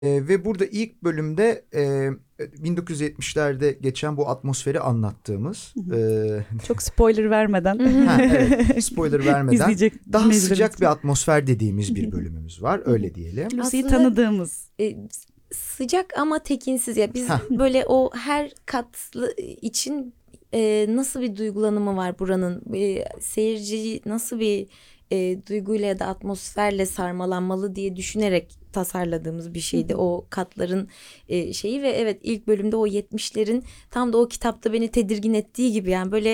Ve burada ilk bölümde 1970'lerde geçen bu atmosferi anlattığımız. Çok spoiler vermeden. Evet, spoiler vermeden İzleyecek daha dinleyicilerimiz sıcak için. bir atmosfer dediğimiz bir bölümümüz var. Öyle diyelim. Lucy'yi Aslında- tanıdığımız. Sıcak ama tekinsiz ya. Biz böyle o her katlı için nasıl bir duygulanımı var buranın? Seyirciyi nasıl bir duyguyla ya da atmosferle sarmalanmalı diye düşünerek tasarladığımız bir şeydi. O katların şeyi ve evet ilk bölümde o 70'lerin tam da o kitapta beni tedirgin ettiği gibi yani böyle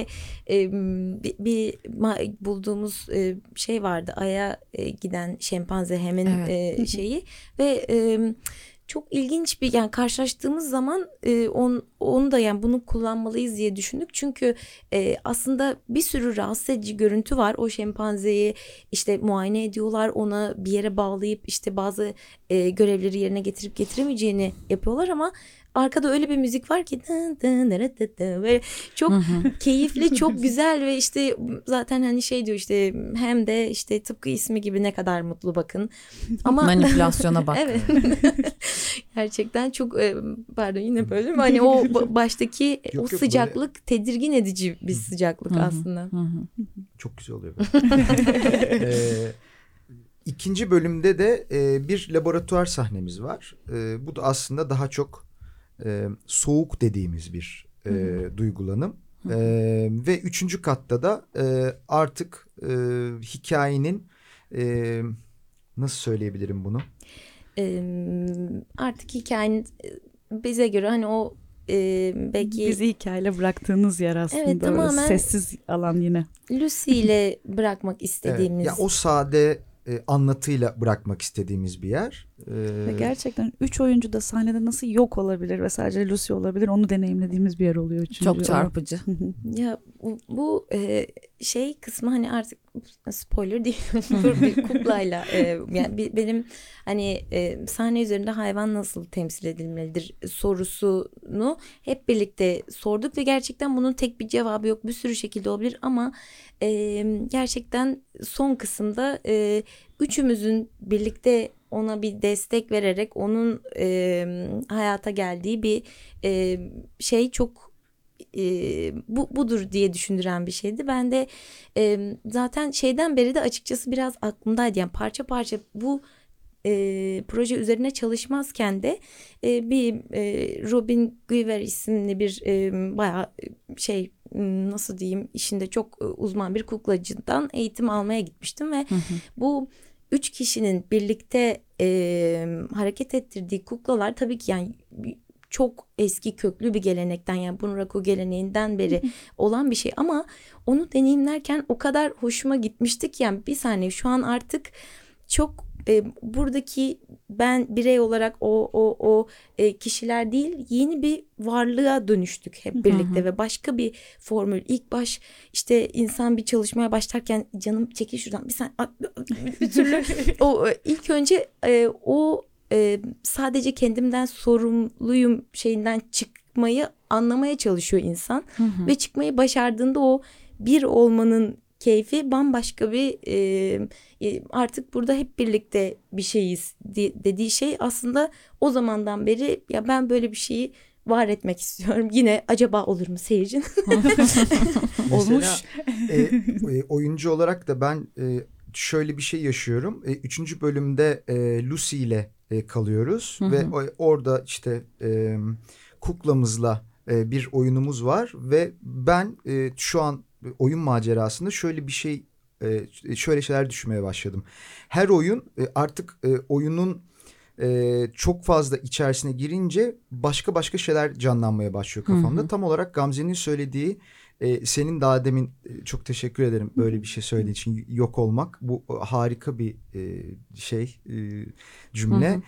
bulduğumuz şey vardı. Ay'a giden şempanze Hem'in şeyi ve çok ilginç bir yani karşılaştığımız zaman onu da yani bunu kullanmalıyız diye düşündük. Çünkü aslında bir sürü rahatsız edici görüntü var. O şempanzeyi işte muayene ediyorlar. Ona bir yere bağlayıp işte bazı görevleri yerine getirip getiremeyeceğini yapıyorlar ama arkada öyle bir müzik var ki böyle çok keyifli, çok güzel ve işte zaten hani şey diyor işte hem de işte tıpkı ismi gibi ne kadar mutlu bakın. Ama Manipülasyona bak. evet. Gerçekten çok pardon yine bölüm hani o baştaki o Yok, sıcaklık böyle... tedirgin edici bir sıcaklık aslında. Çok güzel oluyor böyle. İkinci bölümde de bir laboratuvar sahnemiz var. Bu da aslında daha çok soğuk dediğimiz bir duygulanım. Ve üçüncü katta da artık hikayenin nasıl söyleyebilirim bunu? Artık hikayenin bize göre hani o belki Bizi hikayeyle bıraktığınız yer aslında. Evet, tamamen sessiz alan yine. Lucy ile bırakmak istediğimiz. Evet, ya o sade anlatıyla bırakmak istediğimiz bir yer. Ve gerçekten 3 oyuncu da sahnede nasıl yok olabilir ve sadece Lucy olabilir onu deneyimlediğimiz bir yer oluyor. Çok çarpıcı. Ya bu şey kısmı hani artık spoiler değil bir kuklayla yani benim hani sahne üzerinde hayvan nasıl temsil edilmelidir sorusunu hep birlikte sorduk ve gerçekten bunun tek bir cevabı yok, bir sürü şekilde olabilir ama gerçekten son kısımda üçümüzün birlikte ona bir destek vererek onun hayata geldiği bir şey çok budur diye düşündüren bir şeydi. Ben de zaten şeyden beri de açıkçası biraz aklımdaydı. Yani parça parça bu proje üzerine çalışmazken de bir Robin Guiver isimli bir bayağı şey nasıl diyeyim işinde çok uzman bir kuklacıdan eğitim almaya gitmiştim ve bu 3 kişinin birlikte hareket ettirdiği kuklalar tabii ki yani çok eski köklü bir gelenekten yani Bunraku geleneğinden beri olan bir şey ama onu deneyimlerken o kadar hoşuma gitmişti ki yani bir saniye şu an artık çok buradaki ben birey olarak o kişiler değil yeni bir varlığa dönüştük hep birlikte ve başka bir formül ilk baş işte insan bir çalışmaya başlarken canım çekil şuradan bir türlü o ilk önce o sadece kendimden sorumluyum şeyinden çıkmayı anlamaya çalışıyor insan ve çıkmayı başardığında o bir olmanın keyfi bambaşka bir artık burada hep birlikte bir şeyiz dediği şey aslında o zamandan beri ya ben böyle bir şeyi var etmek istiyorum. Yine acaba olur mu seyircinin? Olmuş. Oyuncu olarak da ben şöyle bir şey yaşıyorum. Üçüncü bölümde Lucy ile kalıyoruz ve orada işte kuklamızla bir oyunumuz var ve ben şu an oyun macerasında şöyle bir şey şöyle şeyler düşünmeye başladım. Her oyun artık oyunun çok fazla içerisine girince başka şeyler canlanmaya başlıyor kafamda. Tam olarak Gamze'nin söylediği senin daha demin çok teşekkür ederim böyle bir şey söylediğin için yok olmak bu harika bir cümle.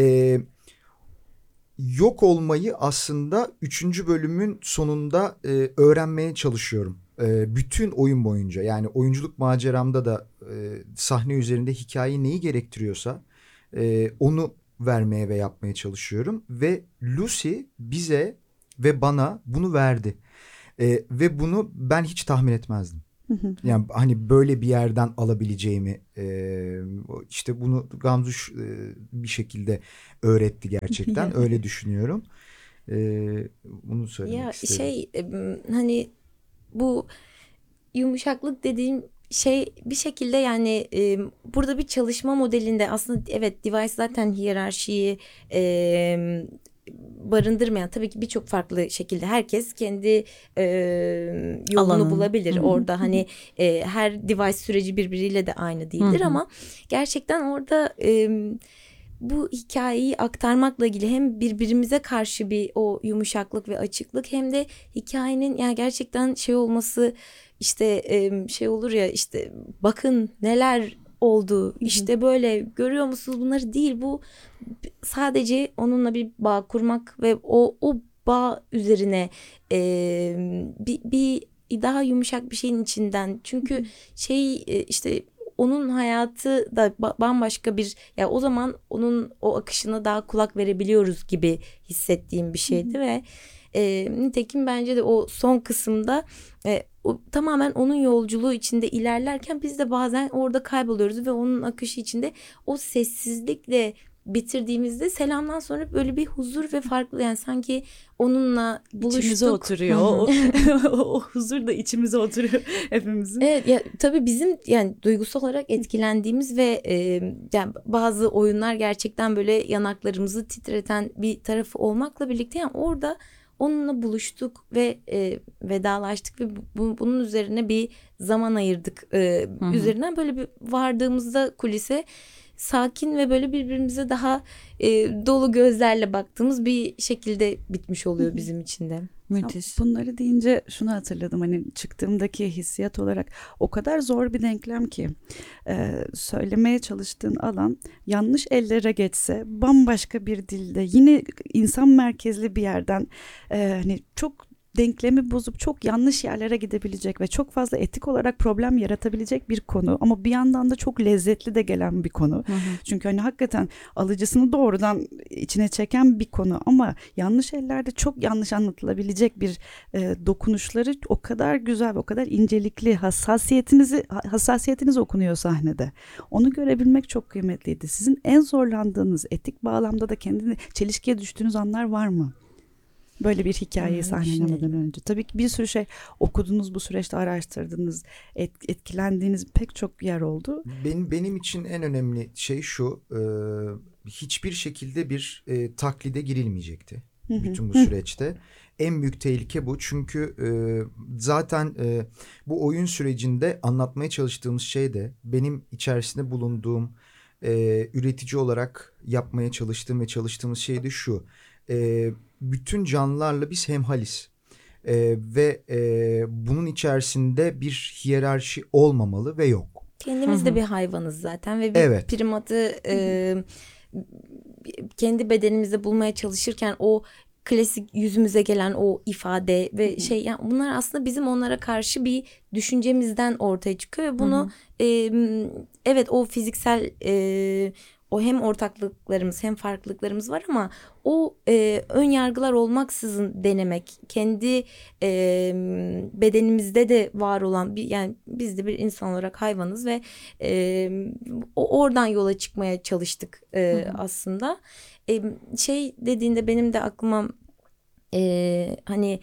Yok olmayı aslında 3. bölümün sonunda öğrenmeye çalışıyorum. Bütün oyun boyunca yani oyunculuk maceramda da sahne üzerinde hikaye neyi gerektiriyorsa onu vermeye ve yapmaya çalışıyorum. Ve Lucy bize ve bana bunu verdi. Ve bunu ben hiç tahmin etmezdim. Yani hani böyle bir yerden alabileceğimi işte bunu Gamzuş bir şekilde öğretti gerçekten. Öyle düşünüyorum. Bunu söylemek istedim. Hani bu yumuşaklık dediğim şey bir şekilde yani burada bir çalışma modelinde aslında evet device zaten hiyerarşiyi barındırmayan tabii ki birçok farklı şekilde herkes kendi yolunu Alanın. bulabilir. Orada hani her device süreci birbiriyle de aynı değildir ama gerçekten orada bu hikayeyi aktarmakla ilgili hem birbirimize karşı bir o yumuşaklık ve açıklık hem de hikayenin yani gerçekten şey olması işte şey olur ya işte bakın neler oldu işte böyle görüyor musunuz bunları değil bu sadece onunla bir bağ kurmak ve o bağ üzerine bir daha yumuşak bir şeyin içinden çünkü işte onun hayatı da bambaşka bir ya o zaman onun o akışına daha kulak verebiliyoruz gibi hissettiğim bir şeydi ve nitekim bence de o son kısımda tamamen onun yolculuğu içinde ilerlerken biz de bazen orada kayboluyoruz ve onun akışı içinde o sessizlikle bitirdiğimizde selamdan sonra böyle bir huzur ve farklı yani sanki onunla buluştuk. İçimize oturuyor. O huzur da içimize oturuyor hepimizin. Evet ya tabii bizim yani duygusal olarak etkilendiğimiz ve yani bazı oyunlar gerçekten böyle yanaklarımızı titreten bir tarafı olmakla birlikte yani orada onunla buluştuk ve vedalaştık ve bunun üzerine bir zaman ayırdık. Üzerinden böyle bir vardığımızda kulise sakin ve böyle birbirimize daha dolu gözlerle baktığımız bir şekilde bitmiş oluyor bizim için de. Müthiş. Bunları deyince şunu hatırladım hani çıktığımdaki hissiyat olarak o kadar zor bir denklem ki söylemeye çalıştığın alan yanlış ellere geçse bambaşka bir dilde yine insan merkezli bir yerden hani çok denklemi bozup çok yanlış yerlere gidebilecek ve çok fazla etik olarak problem yaratabilecek bir konu ama bir yandan da çok lezzetli de gelen bir konu. Çünkü hani hakikaten alıcısını doğrudan içine çeken bir konu ama yanlış ellerde çok yanlış anlatılabilecek bir dokunuşları o kadar güzel ve o kadar incelikli hassasiyetiniz okunuyor sahnede. Onu görebilmek çok kıymetliydi. Sizin en zorlandığınız etik bağlamda da kendini çelişkiye düştüğünüz anlar var mı? Böyle bir hikayeyi sahnelemeden önce. Tabii ki bir sürü şey okudunuz bu süreçte araştırdınız. Etkilendiğiniz pek çok yer oldu. Benim için en önemli şey şu. Hiçbir şekilde bir taklide girilmeyecekti. Bütün bu süreçte. En büyük tehlike bu. Çünkü zaten bu oyun sürecinde anlatmaya çalıştığımız şey de benim içerisinde bulunduğum üretici olarak yapmaya çalıştığım ve çalıştığımız şey de şu. Bütün canlılarla biz hemhaliz ve bunun içerisinde bir hiyerarşi olmamalı ve yok. Kendimiz de bir hayvanız zaten ve bir Evet. primatı kendi bedenimizde bulmaya çalışırken o klasik yüzümüze gelen o ifade ve yani bunlar aslında bizim onlara karşı bir düşüncemizden ortaya çıkıyor ve bunu evet o fiziksel o hem ortaklıklarımız hem farklılıklarımız var ama o ön yargılar olmaksızın denemek kendi bedenimizde de var olan yani biz de bir insan olarak hayvanız ve oradan yola çıkmaya çalıştık aslında. Dediğinde benim de aklıma hani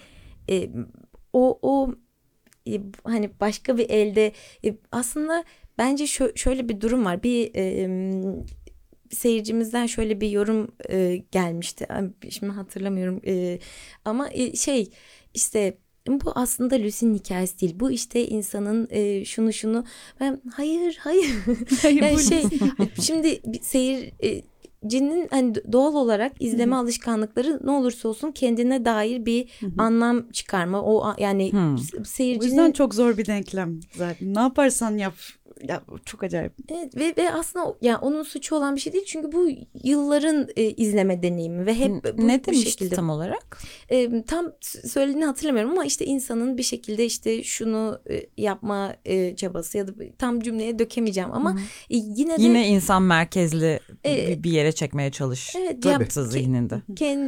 o hani başka bir elde aslında bence şöyle bir durum var. Bir seyircimizden şöyle bir yorum gelmişti. Şimdi hatırlamıyorum ama işte bu aslında Lucy'nin hikayesi değil. Bu işte insanın şunu ben hayır yani şimdi seyircinin hani doğal olarak izleme alışkanlıkları ne olursa olsun kendine dair bir anlam çıkarma. O yani O seyircinin yüzden çok zor bir denklem zaten. Ne yaparsan yap Ya çok acayip. Evet ve aslında yani onun suçu olan bir şey değil. Çünkü bu yılların izleme deneyimi ve hep Ne bu demişti şekilde. tam olarak? Tam söylediğini hatırlamıyorum ama işte insanın bir şekilde işte şunu yapma çabası ya da tam cümleye dökemeyeceğim ama yine de Yine insan merkezli E, bir yere çekmeye çalış. evet, Tabii. Yaptı zihninde.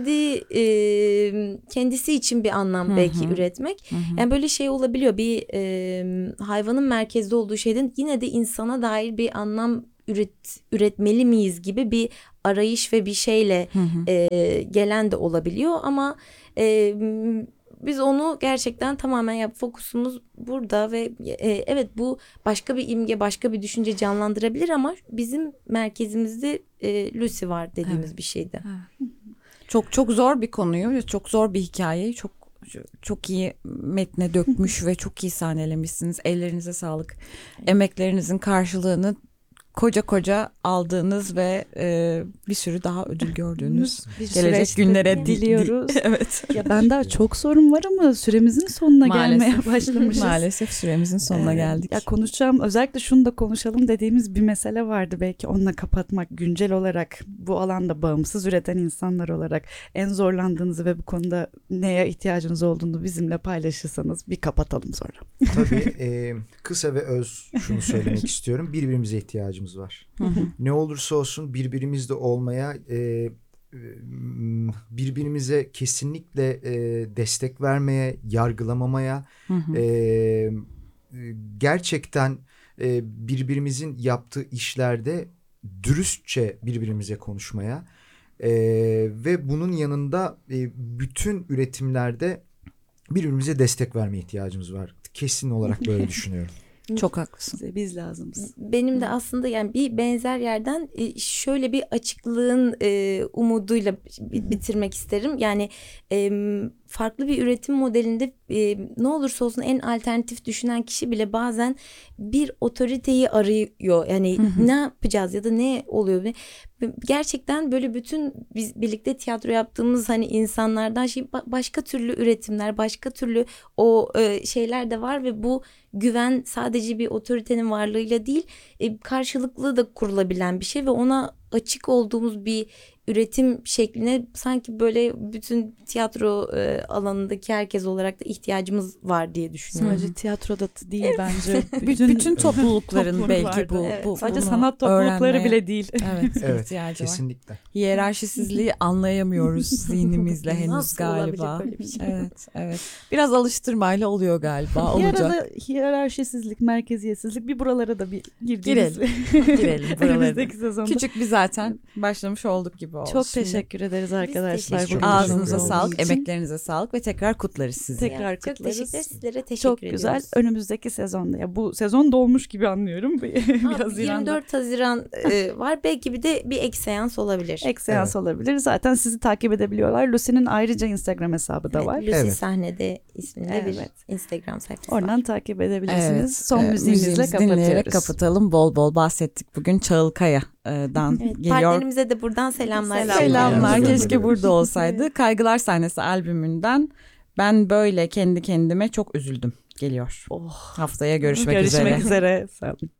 kendisi için bir anlam belki üretmek. Yani böyle şey olabiliyor. Bir hayvanın merkezde olduğu şeyden yine de insana dair bir anlam üretmeli miyiz gibi bir arayış ve bir şeyle gelen de olabiliyor ama biz onu gerçekten tamamen fokusumuz burada ve evet bu başka bir imge, başka bir düşünce canlandırabilir ama bizim merkezimizde Lucy var dediğimiz bir şeydi. Çok çok zor bir konuyu ve çok zor bir hikayeyi çok iyi metne dökmüş ve çok iyi sahnelemişsiniz. Ellerinize sağlık. Emeklerinizin karşılığını koca koca aldığınız ve bir sürü daha ödül gördüğünüz Bir gelecek süreçte günlere diliyoruz. Evet. Ya ben daha çok sorun var ama süremizin sonuna gelmeye başlamışız. Maalesef süremizin sonuna geldik. Ya konuşacağım, özellikle şunu da konuşalım dediğimiz bir mesele vardı, belki onunla kapatmak, güncel olarak bu alanda bağımsız üreten insanlar olarak en zorlandığınızı ve bu konuda neye ihtiyacınız olduğunu bizimle paylaşırsanız bir kapatalım sonra. Tabii kısa ve öz şunu söylemek istiyorum. Birbirimize ihtiyacımız var. Ne olursa olsun birbirimizle olmaya, birbirimize kesinlikle destek vermeye, yargılamamaya, gerçekten birbirimizin yaptığı işlerde dürüstçe birbirimize konuşmaya ve bunun yanında bütün üretimlerde birbirimize destek vermeye ihtiyacımız var. Kesin olarak böyle düşünüyorum. Çok haklısın. Size biz lazımız. Benim de aslında yani bir benzer yerden şöyle bir açıklığın umuduyla bitirmek isterim. Yani farklı bir üretim modelinde ne olursa olsun en alternatif düşünen kişi bile bazen bir otoriteyi arıyor. Yani ne yapacağız ya da ne oluyor? Gerçekten böyle bütün biz birlikte tiyatro yaptığımız hani insanlardan başka türlü üretimler, başka türlü o şeyler de var ve bu güven sadece bir otoritenin varlığıyla değil, karşılıklı da kurulabilen bir şey ve ona açık olduğumuz bir üretim şekline sanki böyle bütün tiyatro alanındaki herkes olarak da ihtiyacımız var diye düşünüyorum. Sadece tiyatroda değil bence. Bütün toplulukların belki topluluklarda. bu Sadece bunu sanat toplulukları öğrenmeye- bile değil. Evet, Evet, ihtiyacı var. kesinlikle. Hiyerarşisizliği anlayamıyoruz zihnimizle henüz Nasıl olabilecek galiba. böyle bir şey? Evet. Biraz alıştırmayla oluyor galiba. Bir Olacak. arada hiyerarşisizlik, merkeziyetsizlik, bir buralara da bir girdiğimiz. Girelim buralara. Önümüzdeki sezonda. Küçük bir zaten başlamış olduk gibi oldu. Çok şimdi. teşekkür ederiz arkadaşlar. teşekkür bugün ederiz. Ağzınıza bizimle sağlık, olduğunuz için. emeklerinize sağlık ve tekrar kutlarız sizi. Tekrar Çok kutlarız. teşekkürler. Sizlere teşekkür Çok ediyoruz. güzel. Önümüzdeki sezonda. Ya bu sezon dolmuş gibi anlıyorum. Abi, 24 Haziran var. Belki bir de bir ek seans olabilir. Ek seans olabilir. Zaten sizi takip edebiliyorlar. Lucy'nin ayrıca Instagram hesabı da var. Lucy Evet. Sahnede isminde Evet. bir Instagram sayfası Oradan var. takip edebilirsiniz. Evet, Son müziğimizle müziğimizi dinleyerek kapatıyoruz. kapatalım. Bol bol bahsettik bugün. Çağılkaya'dan Evet, geliyor. partnerimize de buradan selamlar. Selamlar. Evet. Keşke burada olsaydı. Kaygılar Sahnesi albümünden Ben Böyle Kendi Kendime Çok Üzüldüm geliyor. Oh. Haftaya görüşmek üzere. Görüşmek üzere. Sağ olun.